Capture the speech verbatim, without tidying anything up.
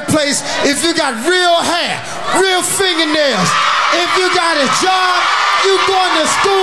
marketplace if you got real hair, real fingernails. If you got a job, you going to school